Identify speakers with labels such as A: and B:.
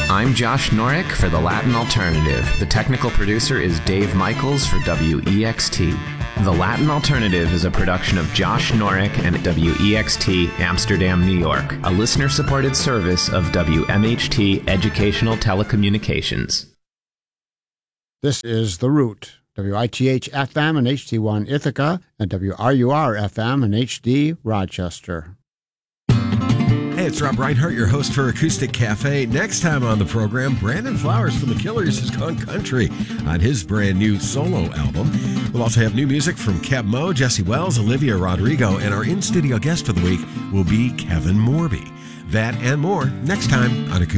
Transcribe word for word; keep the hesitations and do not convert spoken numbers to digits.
A: I'm Josh Norick for The Latin Alternative. The technical producer is Dave Michaels for W E X T. The Latin Alternative is a production of Josh Norick and W E X T Amsterdam, New York, a listener-supported service of W M H T Educational Telecommunications.
B: This is The Root, W I T H F M and H T one Ithaca, and W R U R F M and H D Rochester.
C: Hey, it's Rob Reinhardt, your host for Acoustic Cafe. Next time on the program, Brandon Flowers from The Killers has gone country on his brand new solo album. We'll also have new music from Keb Mo, Jesse Wells, Olivia Rodrigo, and our in-studio guest for the week will be Kevin Morby. That and more next time on Acoustic